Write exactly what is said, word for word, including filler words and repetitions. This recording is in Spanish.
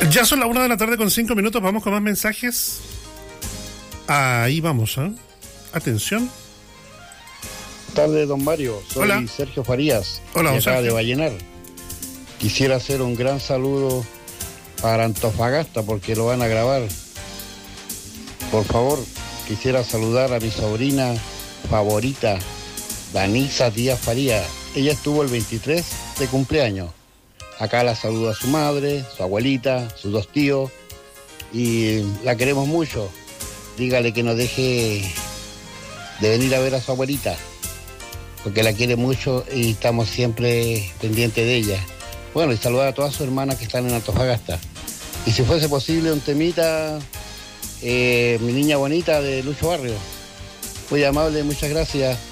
Ya son las una de la tarde con cinco minutos, vamos con más mensajes. Ahí vamos, ¿eh? Atención. Buenas tardes, don Mario. Soy Hola. Sergio Farías. Hola, don de acá Sergio. de Vallenar. Quisiera hacer un gran saludo para Antofagasta porque lo van a grabar. Por favor, quisiera saludar a mi sobrina favorita, Danisa Díaz Farías. Ella estuvo el veintitrés de cumpleaños. Acá la saluda a su madre, su abuelita, sus dos tíos, y la queremos mucho. Dígale que no deje de venir a ver a su abuelita, porque la quiere mucho y estamos siempre pendientes de ella. Bueno, y saludar a todas sus hermanas que están en Antofagasta. Y si fuese posible, un temita, eh, Mi Niña Bonita de Lucho Barrio. Muy amable, muchas gracias.